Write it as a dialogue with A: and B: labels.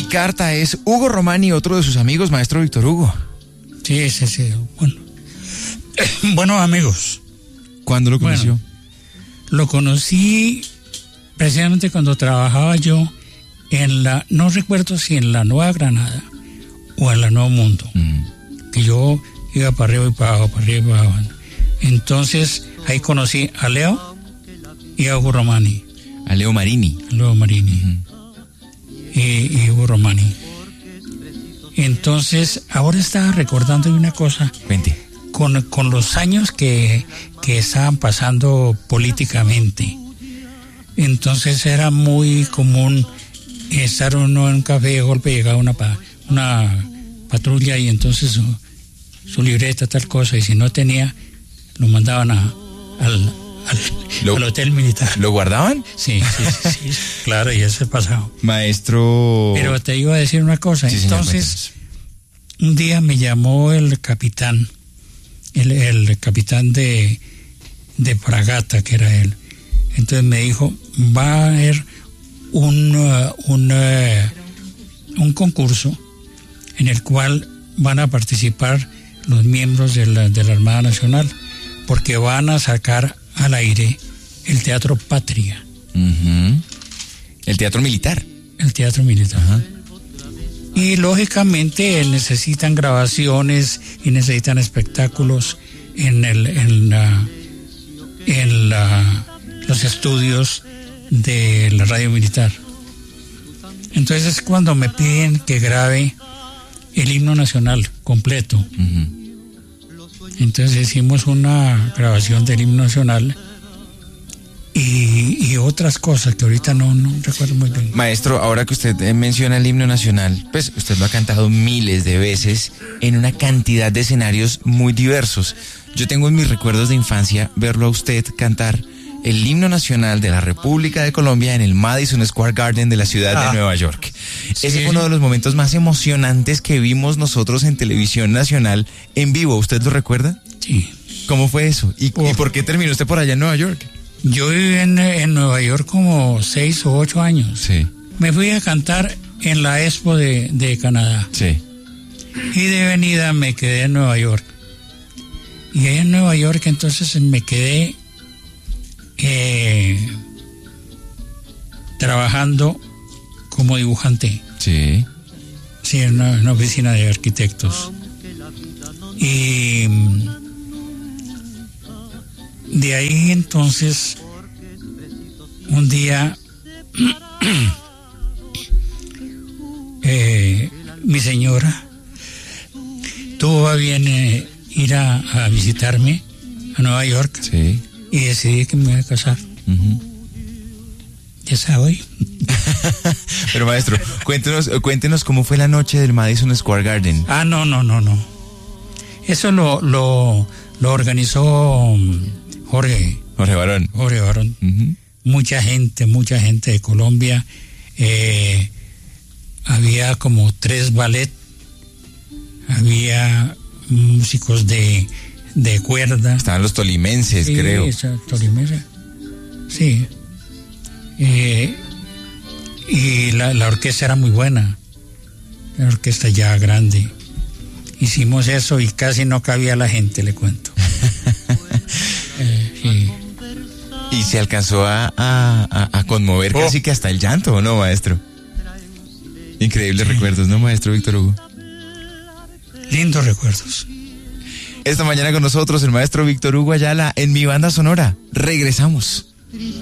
A: carta es Hugo Romani, otro de sus amigos, maestro Víctor Hugo.
B: Sí. Bueno. Buenos amigos.
A: ¿Cuándo lo conoció?
B: Bueno, lo conocí precisamente cuando trabajaba yo no recuerdo si en la Nueva Granada o en la Nuevo Mundo, que yo iba para arriba y para abajo, para arriba y para abajo. Entonces ahí conocí a Leo y a Hugo Romani.
A: A Leo Marini.
B: Y Hugo Romani. Entonces, ahora estaba recordando una cosa.
A: Cuente.
B: Con los años que estaban pasando políticamente. Entonces era muy común estar uno en un café, de golpe llegaba una patrulla y entonces su libreta, tal cosa, y si no tenía, lo mandaban al hotel militar.
A: ¿Lo guardaban?
B: Sí, claro, y eso es pasado.
A: Maestro...
B: Pero te iba a decir una cosa,
A: sí,
B: entonces, un día me llamó el capitán, el capitán de fragata, que era él. Entonces me dijo, va a haber un concurso en el cual van a participar los miembros de la Armada Nacional, porque van a sacar al aire el Teatro Patria.
A: El teatro militar.
B: El teatro militar.
A: Ajá.
B: Y lógicamente necesitan grabaciones y necesitan espectáculos en los estudios de la radio militar. Entonces cuando me piden que grabe el himno nacional completo, entonces hicimos una grabación del himno nacional y otras cosas que ahorita no recuerdo muy bien.
A: Maestro, ahora que usted menciona el himno nacional, pues usted lo ha cantado miles de veces en una cantidad de escenarios muy diversos. Yo tengo en mis recuerdos de infancia verlo a usted cantar el himno nacional de la República de Colombia en el Madison Square Garden de la ciudad de Nueva York.
B: Sí.
A: Ese fue uno de los momentos más emocionantes que vimos nosotros en televisión nacional en vivo. ¿Usted lo recuerda?
B: Sí.
A: ¿Cómo fue eso? ¿Y por qué terminó usted por allá en Nueva York?
B: Yo viví en Nueva York como 6 o 8 años.
A: Sí.
B: Me fui a cantar en la Expo de Canadá.
A: Sí.
B: Y de venida me quedé en Nueva York. Y ahí en Nueva York entonces me quedé trabajando como dibujante.
A: Sí.
B: Sí, en una oficina de arquitectos. Y de ahí entonces un día mi señora tuvo a bien ir a visitarme a Nueva York.
A: Sí.
B: Y decidí que me iba a casar. Ya sabe.
A: Pero maestro, cuéntenos cómo fue la noche del Madison Square Garden.
B: No. Eso lo organizó Jorge Barón. Mucha gente de Colombia. Había como 3 ballet. Había músicos de cuerda.
A: Estaban los tolimenses,
B: sí,
A: creo.
B: Tolimense. Sí. Y la orquesta era muy buena. La orquesta ya grande. Hicimos eso y casi no cabía la gente, le cuento. Sí.
A: Y se alcanzó a conmover casi que hasta el llanto, ¿o no, maestro? Increíbles recuerdos, ¿no, maestro Víctor Hugo?
B: Lindos recuerdos.
A: Esta mañana con nosotros el maestro Víctor Hugo Ayala en Mi Banda Sonora. Regresamos.